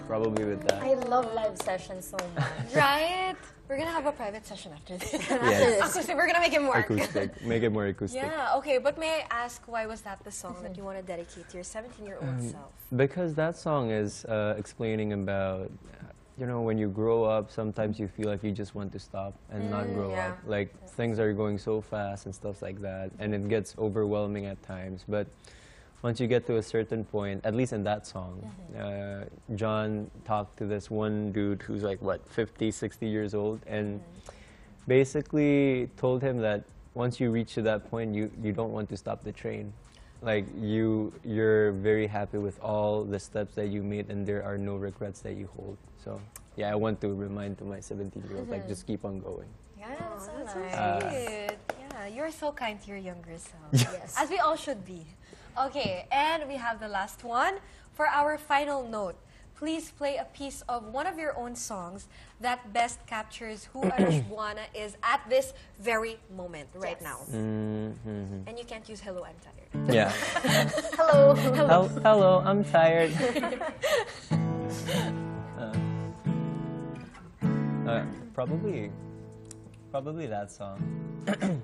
probably with that. I love live sessions so much. Right? We're gonna have a private session after this. Yes. Acoustic, we're gonna make it work. Acoustic. Make it more acoustic. Yeah, okay, but may I ask why was that the song that you want to dedicate to your 17-year-old self? Because that song is explaining about, you know, when you grow up, sometimes you feel like you just want to stop and not grow yeah. up. Like, things are going so fast and stuff like that, and it gets overwhelming at times. But once you get to a certain point, at least in that song, John talked to this one dude who's like, what, 50, 60 years old, and basically told him that once you reach to that point, you don't want to stop the train. Like, you're very happy with all the steps that you made, and there are no regrets that you hold. So, yeah, I want to remind to my 17-year-old, like, just keep on going. Yeah, that's so that's nice. Sweet. Yeah, you're so kind to your younger self. Yes. As we all should be. Okay, and we have the last one. For our final note, please play a piece of one of your own songs that best captures who Arash Buana is at this very moment, right now. And you can't use hello, I'm tired. Yeah. Hello. Hello, I'm tired. Probably that song.